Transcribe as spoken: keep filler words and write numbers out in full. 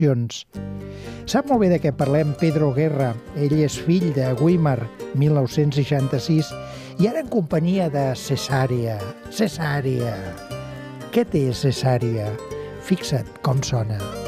Produccions. Sap molt bé de què parlem Pedro Guerra. Ell és fill de Weimar, mil nou-cents seixanta-sis, i ara en companyia de Cesària. Cesària. Què té Cesària? Fixa't com sona.